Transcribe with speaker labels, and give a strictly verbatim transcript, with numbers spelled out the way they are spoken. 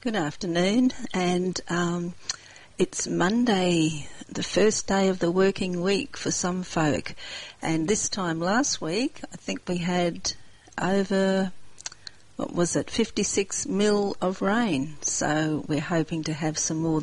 Speaker 1: Good afternoon, and um, it's Monday, the first day of the working week for some folk, and this time last week I think we had over, what was it, fifty-six mil of rain, so we're hoping to have some more